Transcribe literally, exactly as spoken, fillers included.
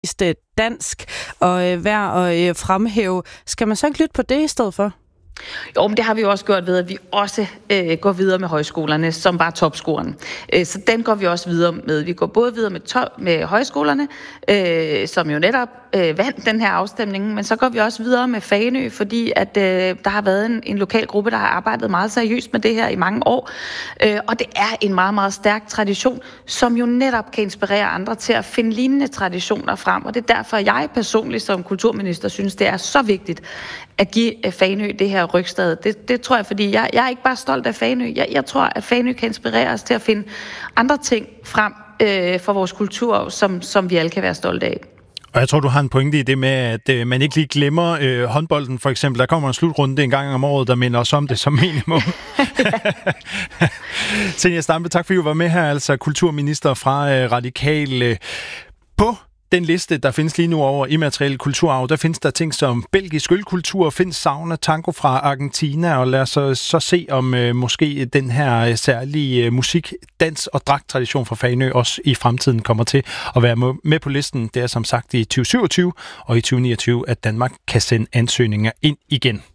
dansk og øh, værd at øh, fremhæve. Skal man så ikke lytte på det i stedet for? Jo, men det har vi jo også gjort ved, at vi også øh, går videre med højskolerne, som var topscoren. Øh, så den går vi også videre med. Vi går både videre med, top, med højskolerne, øh, som jo netop øh, vandt den her afstemning, men så går vi også videre med Fanø, fordi at øh, der har været en, en lokal gruppe, der har arbejdet meget seriøst med det her i mange år. Øh, og det er en meget, meget stærk tradition, som jo netop kan inspirere andre til at finde lignende traditioner frem. Og det er derfor, jeg personligt som kulturminister synes, det er så vigtigt at give Fanø det her rygstad. Det, det tror jeg, fordi jeg, jeg er ikke bare stolt af Fanø. Jeg, jeg tror, at Fanø kan inspirere os til at finde andre ting frem øh, for vores kultur, som, som vi alle kan være stolte af. Og jeg tror, du har en pointe i det med, at øh, man ikke lige glemmer øh, håndbolden, for eksempel. Der kommer en slutrunde en gang om året, der minder os om det som minimum. Zenia Stampe, tak fordi du var med her, altså kulturminister fra øh, Radikale. På den liste, der findes lige nu over immateriel kulturarv, der findes der ting som belgisk ølkultur, finsk sauna, tango fra Argentina, og lad os så, så se, om øh, måske den her særlige øh, musik, dans og dragttradition fra Fanø også i fremtiden kommer til at være med på listen. Det er som sagt i tyve syvogtyve og i tyve niogtyve, at Danmark kan sende ansøgninger ind igen.